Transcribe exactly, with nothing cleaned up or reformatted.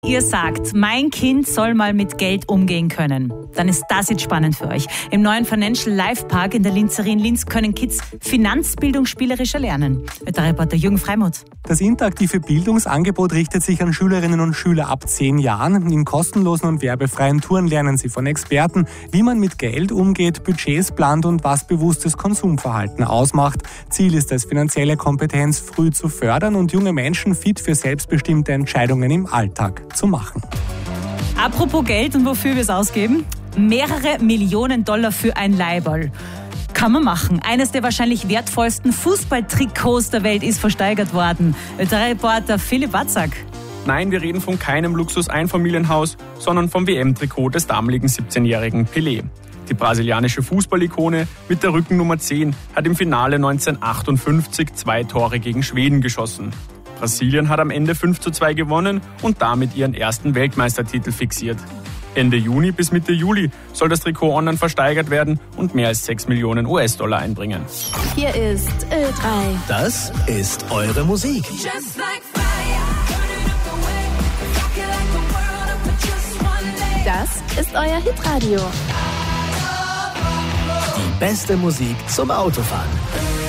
Ihr sagt, mein Kind soll mal mit Geld umgehen können. Dann ist das jetzt spannend für euch. Im neuen Financial Life Park in der Linzerie in Linz können Kids Finanzbildung spielerisch erlernen. Mit der Reporter Jürgen Freimuth. Das interaktive Bildungsangebot richtet sich an Schülerinnen und Schüler ab zehn Jahren. In kostenlosen und werbefreien Touren lernen sie von Experten, wie man mit Geld umgeht, Budgets plant und was bewusstes Konsumverhalten ausmacht. Ziel ist es, finanzielle Kompetenz früh zu fördern und junge Menschen fit für selbstbestimmte Entscheidungen im Alltag zu machen. Apropos Geld und wofür wir es ausgeben? Mehrere Millionen Dollar für ein Leiberl. Kann man machen. Eines der wahrscheinlich wertvollsten Fußballtrikots der Welt ist versteigert worden. Der Reporter Philipp Watzak. Nein, wir reden von keinem Luxus-Einfamilienhaus, sondern vom W M-Trikot des damaligen siebzehnjährigen Pelé. Die brasilianische Fußballikone mit der Rückennummer zehn hat im Finale neunzehnhundertachtundfünfzig zwei Tore gegen Schweden geschossen. Brasilien hat am Ende fünf zu zwei gewonnen und damit ihren ersten Weltmeistertitel fixiert. Ende Juni bis Mitte Juli soll das Trikot online versteigert werden und mehr als sechs Millionen U S-Dollar einbringen. Hier ist Ö drei. Das ist eure Musik. Das ist euer Hitradio. Die beste Musik zum Autofahren.